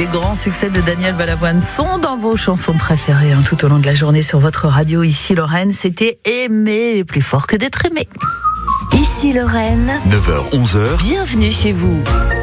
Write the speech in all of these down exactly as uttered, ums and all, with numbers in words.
grands succès de Daniel Balavoine sont dans vos chansons préférées hein, tout au long de la journée sur votre radio. Ici Lorraine, c'était aimer plus fort que d'être aimé. Ici Lorraine, neuf heures onze heures. Bienvenue chez vous.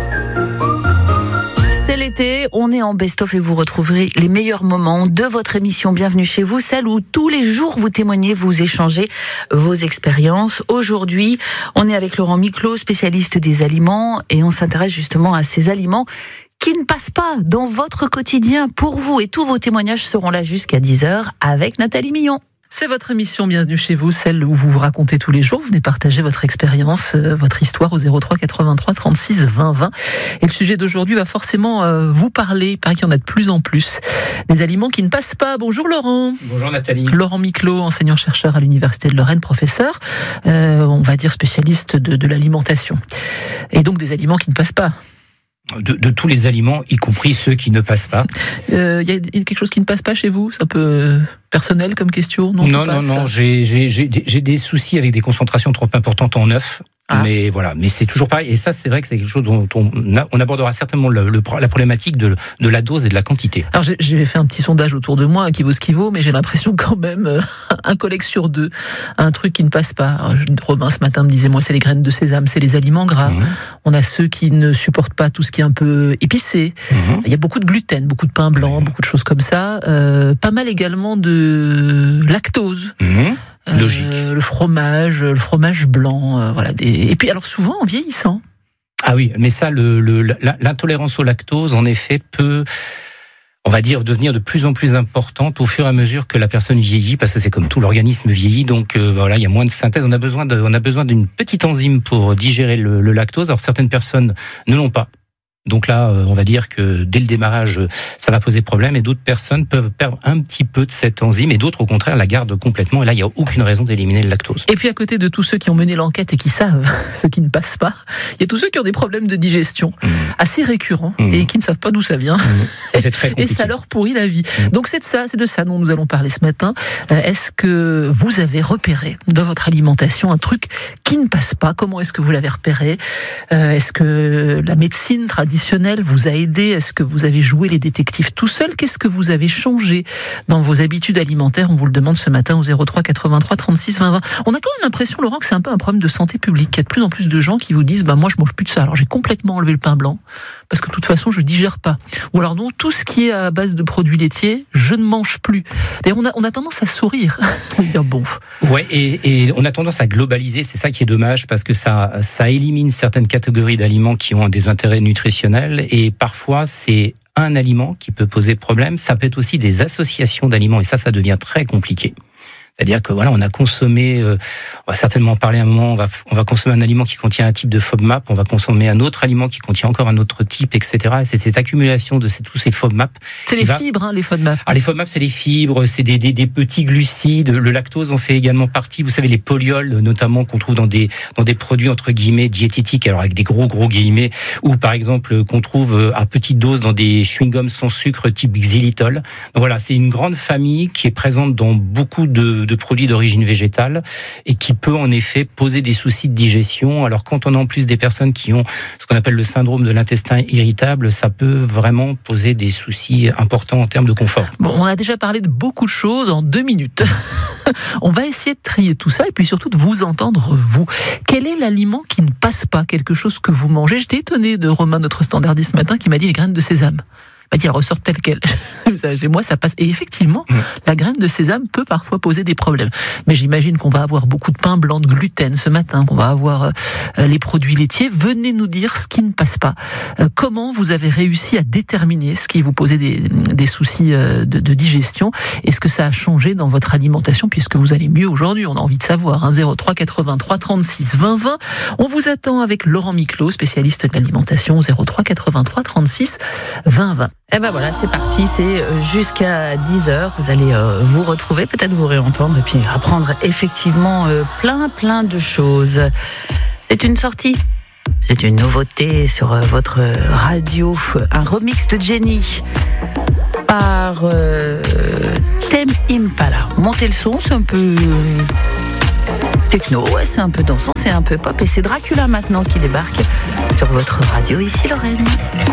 C'est l'été, on est en best-of et vous retrouverez les meilleurs moments de votre émission Bienvenue chez vous, celle où tous les jours vous témoignez, vous échangez vos expériences. Aujourd'hui, on est avec Laurent Miclot, spécialiste des aliments, et on s'intéresse justement à ces aliments qui ne passent pas dans votre quotidien pour vous. Et tous vos témoignages seront là jusqu'à dix heures avec Nathalie Millon. C'est votre émission Bienvenue chez vous, celle où vous vous racontez tous les jours. Vous venez partager votre expérience, euh, votre histoire au zéro trois quatre-vingt-trois trente-six vingt vingt. Et le sujet d'aujourd'hui va forcément euh, vous parler. Il paraît qu'il y en a de plus en plus. Des aliments qui ne passent pas. Bonjour Laurent. Bonjour Nathalie. Laurent Miclot, enseignant-chercheur à l'Université de Lorraine, professeur, euh, on va dire spécialiste de, de l'alimentation. Et donc des aliments qui ne passent pas. De, de tous les aliments, y compris ceux qui ne passent pas. Il euh, y a quelque chose qui ne passe pas chez vous? C'est un peu personnel comme question? Non, non, non, non. J'ai, j'ai, j'ai, j'ai des soucis avec des concentrations trop importantes en œufs. Ah. Mais voilà, mais c'est toujours pareil. Et ça, c'est vrai que c'est quelque chose dont on, on abordera certainement le, le, la problématique de, de la dose et de la quantité. Alors j'ai, j'ai fait un petit sondage autour de moi qui vaut ce qui vaut, mais j'ai l'impression quand même euh, un collègue sur deux, un truc qui ne passe pas. Alors, Robin ce matin me disait moi c'est les graines de sésame, c'est les aliments gras. Mmh. On a ceux qui ne supportent pas tout ce qui est un peu épicé. Mmh. Il y a beaucoup de gluten, beaucoup de pain blanc, mmh. beaucoup de choses comme ça. Euh, pas mal également de lactose. Mmh. Logique. Euh, le fromage, le fromage blanc, euh, voilà. Des... Et puis alors souvent en vieillissant. Ah oui, mais ça, le, le, l'intolérance au lactose, en effet, peut, on va dire, devenir de plus en plus importante au fur et à mesure que la personne vieillit, parce que c'est comme tout, l'organisme vieillit, donc euh, voilà, il y a moins de synthèse. On a besoin de, on a besoin d'une petite enzyme pour digérer le, le lactose. Alors certaines personnes ne l'ont pas. Donc là, on va dire que dès le démarrage, ça va poser problème, et d'autres personnes peuvent perdre un petit peu de cette enzyme, et d'autres, au contraire, la gardent complètement. Et là, il n'y a aucune raison d'éliminer le lactose. Et puis, à côté de tous ceux qui ont mené l'enquête et qui savent ce qui ne passe pas, il y a tous ceux qui ont des problèmes de digestion mmh. assez récurrents mmh. et qui ne savent pas d'où ça vient. Mmh. Et c'est très compliqué. Et ça leur pourrit la vie. Mmh. Donc, c'est de ça, c'est de ça dont nous allons parler ce matin. Est-ce que vous avez repéré dans votre alimentation un truc qui ne passe pas? Comment est-ce que vous l'avez repéré? Est-ce que la médecine traditionnelle vous a aidé? Est-ce que vous avez joué les détectives tout seul? Qu'est-ce que vous avez changé dans vos habitudes alimentaires? On vous le demande ce matin au zéro trois quatre-vingt-trois trente-six vingt vingt. On a quand même l'impression, Laurent, que c'est un peu un problème de santé publique. Il y a de plus en plus de gens qui vous disent bah, « moi, je mange plus de ça. Alors, j'ai complètement enlevé le pain blanc parce que de toute façon, je digère pas. » Ou alors non, tout ce qui est à base de produits laitiers, je ne mange plus. D'ailleurs, on a, on a tendance à sourire. On va dire bon. Ouais, et, et on a tendance à globaliser. C'est ça qui est dommage, parce que ça, ça élimine certaines catégories d'aliments qui ont des intérêts nutritionnels. Et parfois, c'est un aliment qui peut poser problème. Ça peut être aussi des associations d'aliments, et ça, ça devient très compliqué. C'est-à-dire que voilà, on a consommé, euh, on va certainement en parler un moment, on va, on va consommer un aliment qui contient un type de FODMAP, on va consommer un autre aliment qui contient encore un autre type, et cetera. Et c'est cette accumulation de ces, tous ces FODMAP. C'est les va... fibres, hein, les FODMAP. Ah, les FODMAP, c'est les fibres, c'est des, des, des petits glucides. Le lactose en fait également partie. Vous savez, les polyols, notamment, qu'on trouve dans des, dans des produits, entre guillemets, diététiques, alors avec des gros, gros guillemets, ou par exemple, qu'on trouve à petite dose dans des chewing-gums sans sucre type xylitol. Donc voilà, c'est une grande famille qui est présente dans beaucoup de de produits d'origine végétale, et qui peut en effet poser des soucis de digestion. Alors quand on a en plus des personnes qui ont ce qu'on appelle le syndrome de l'intestin irritable, ça peut vraiment poser des soucis importants en termes de confort. Bon, on a déjà parlé de beaucoup de choses en deux minutes. On va essayer de trier tout ça, et puis surtout de vous entendre, vous. Quel est l'aliment qui ne passe pas? Quelque chose que vous mangez? J'étais étonné de Romain, notre standardiste ce matin, qui m'a dit les graines de sésame. Il m'a dit, elle ressort telle qu'elle. Chez moi, ça passe. Et effectivement, mmh. la graine de sésame peut parfois poser des problèmes. Mais j'imagine qu'on va avoir beaucoup de pain blanc, de gluten ce matin, qu'on va avoir euh, les produits laitiers. Venez nous dire ce qui ne passe pas. Euh, comment vous avez réussi à déterminer ce qui vous posait des, des soucis euh, de, de digestion? Est-ce que ça a changé dans votre alimentation, puisque vous allez mieux aujourd'hui? On a envie de savoir. Hein, zéro trois quatre-vingt-trois trente-six vingt vingt. On vous attend avec Laurent Miclot, spécialiste de l'alimentation, zéro trois quatre-vingt-trois trente-six vingt vingt. Et ben voilà, c'est parti, c'est jusqu'à dix heures. Vous allez euh, vous retrouver, peut-être vous réentendre, et puis apprendre effectivement euh, plein, plein de choses. C'est une sortie, c'est une nouveauté sur euh, votre radio, un remix de Jenny par euh, Tame Impala. Montez le son, c'est un peu euh, techno, ouais, c'est un peu dansant, c'est un peu pop, et c'est Dracula maintenant qui débarque sur votre radio, ici Lorraine.